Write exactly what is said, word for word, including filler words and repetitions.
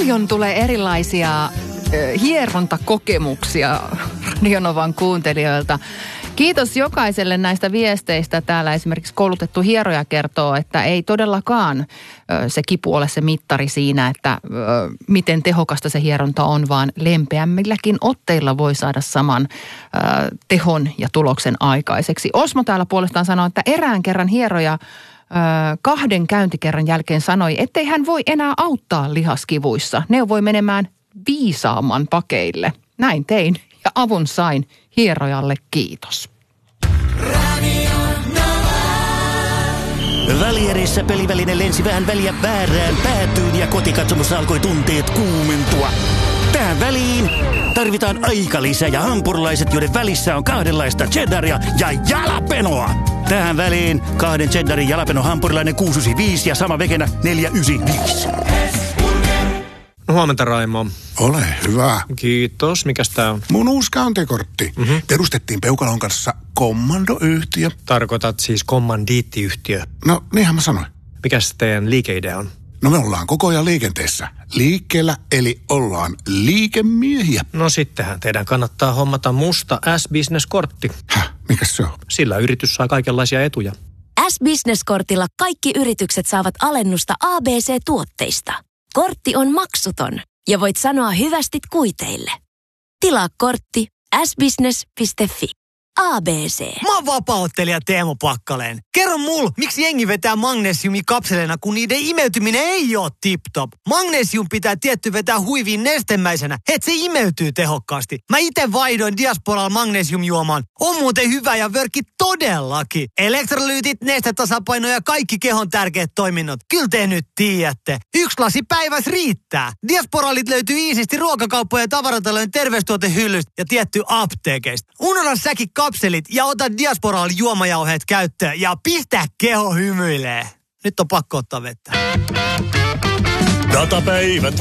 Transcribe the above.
Paljon tulee erilaisia hierontakokemuksia Radionovan kuuntelijoilta. Kiitos jokaiselle näistä viesteistä. Täällä esimerkiksi koulutettu hieroja kertoo, että ei todellakaan se kipu ole se mittari siinä, että miten tehokasta se hieronta on, vaan lempeämmilläkin otteilla voi saada saman tehon ja tuloksen aikaiseksi. Osmo täällä puolestaan sanoo, että erään kerran hieroja kahden käyntikerran jälkeen sanoi, ettei hän voi enää auttaa lihaskivuissa. Neuvoi menemään viisaamman pakeille. Näin tein ja avun sain. Hierojalle kiitos. Välierissä peliväline lensi vähän väliä väärään päätyyn ja kotikatsomussa alkoi tunteet kuumentua. Tähän väliin tarvitaan aikalisä ja hampurilaiset, joiden välissä on kahdenlaista cheddaria ja jalapenoa. Tähän väliin kahden cheddarin jalapeno hampurilainen kuusi yhdeksänkymmentäviisi ja sama vegenä neljä yhdeksänkymmentäviisi. No, huomenta, Raimo. Ole hyvä. Kiitos. Mikäs tää on? Mun uusi käyntikortti. Mm-hmm. Perustettiin Peukalon kanssa kommandoyhtiö. Tarkoitat siis kommandiittiyhtiö? No, niinhän mä sanoin. Mikäs teidän liikeidea on? No me ollaan koko ajan liikenteessä. Liikkeellä, eli ollaan liikemiehiä. No sittenhän teidän kannattaa hommata musta S-Business-kortti. Häh? Mikäs se on? Sillä yritys saa kaikenlaisia etuja. S-Business-kortilla kaikki yritykset saavat alennusta A B C-tuotteista. Kortti on maksuton ja voit sanoa hyvästit kuiteille. Tilaa kortti s business piste f i. A B C. Mä oon vapaa-ottelija Teemu Pakkaleen. Kerro mul, miksi jengi vetää magnesiumia kapseleina, kun niiden imeytyminen ei oo tip-top. Magnesium pitää tietty vetää huiviin nestemäisenä, et se imeytyy tehokkaasti. Mä ite vaihdoin Diasporalla magnesiumjuomaan. On muuten hyvä ja vörkki todellakin. Elektrolyytit, nestetasapaino ja kaikki kehon tärkeät toiminnot. Kyllä te nyt tiedätte. Yksi lasi päivässä riittää. Diasporalit löytyy iisisti ruokakauppojen ja tavaratalojen terveystuotehyllystä ja tietty apteekeista. Unohda säkin kapselit ja ota Diasporal juomajauheet käyttöön ja pistä keho hymyilee. Nyt on pakko ottaa vettä. Datapäivät,